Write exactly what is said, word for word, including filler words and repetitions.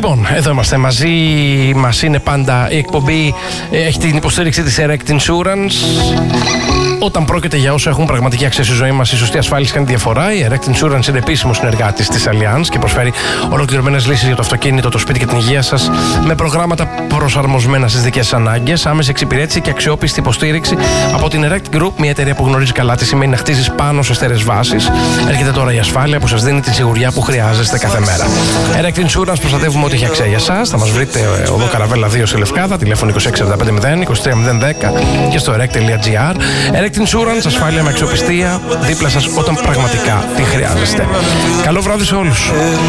Λοιπόν, εδώ είμαστε μαζί. Μας είναι πάντα η εκπομπή. Έχει την υποστήριξη της Erect Insurance. Όταν πρόκειται για όσους έχουν πραγματική αξία στη ζωή μας, η σωστή ασφάλιση κάνει διαφορά. Η Erect Insurance είναι επίσημος συνεργάτης της Allianz και προσφέρει ολοκληρωμένες λύσεις για το αυτοκίνητο, το σπίτι και την υγεία σας, με προγράμματα προσαρμοσμένα στις δικές σας ανάγκες, άμεση εξυπηρέτηση και αξιόπιστη υποστήριξη από την Erect Group, μια εταιρεία που γνωρίζει καλά τι σημαίνει να χτίζεις πάνω σε στέρεες βάσεις. Έρχεται τώρα η ασφάλεια που σας δίνει τη σιγουριά που χρειάζεστε κάθε μέρα. Erect Insurance, προστατεύουμε ό,τι έχει αξία για εσάς. Θα μας βρείτε οδό Καραβέλα δύο σε Λευκάδα, τηλέφωνο είκοσι έξι εβδομήντα πέντε μηδέν είκοσι τρία μηδέν δέκα και στο erect τελεία gr. Erect Insurance, ασφάλεια με αξιοπιστία, δίπλα σας όταν πραγματικά τη χρειάζεστε. Καλό βράδυ σε όλους.